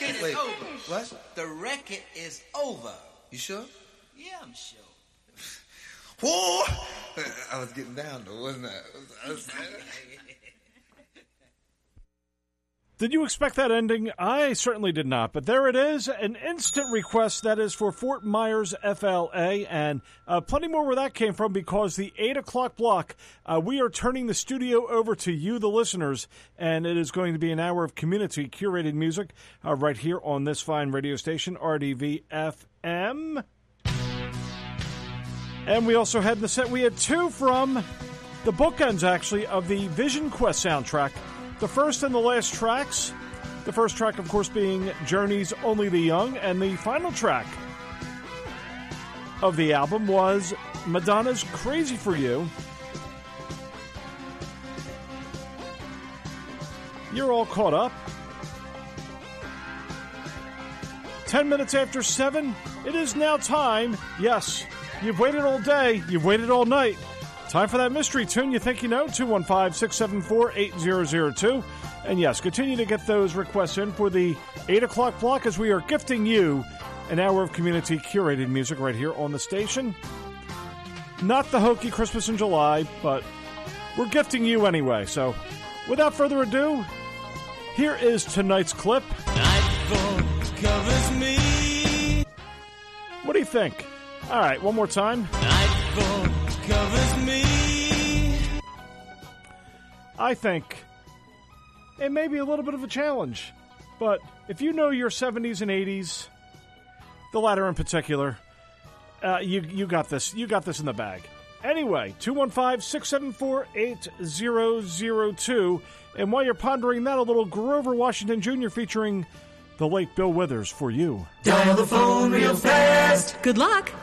record is over. What? The record is over. You sure? Yeah, I'm sure. Whoa! I was getting down though, wasn't I? Did you expect that ending? I certainly did not, but there it is, an instant request that is for Fort Myers FLA, and plenty more where that came from because the 8 o'clock block, we are turning the studio over to you, the listeners, and it is going to be an hour of community-curated music right here on this fine radio station, RDV-FM. And we also had in the set, we had two from the bookends, actually, of the Vision Quest soundtrack. The first and the last tracks. The first track, of course, being Journey's Only the Young, and the final track of the album was Madonna's Crazy for You. You're all caught up. 10 minutes after 7, it is now time. Yes, you've waited all day, you've waited all night. Time for that mystery tune you think you know, 215-674-8002. And yes, continue to get those requests in for the 8 o'clock block as we are gifting you an hour of community-curated music right here on the station. Not the hokey Christmas in July, but we're gifting you anyway. So, without further ado, here is tonight's clip. Nightfall covers me. What do you think? All right, one more time. Nightfall covers me. I think it may be a little bit of a challenge, but if you know your 70s and 80s, the latter in particular, you got this. You got this in the bag. Anyway, 215-674-8002. And while you're pondering that, a little Grover Washington Jr. featuring the late Bill Withers for you. Dial the phone real fast. Good luck.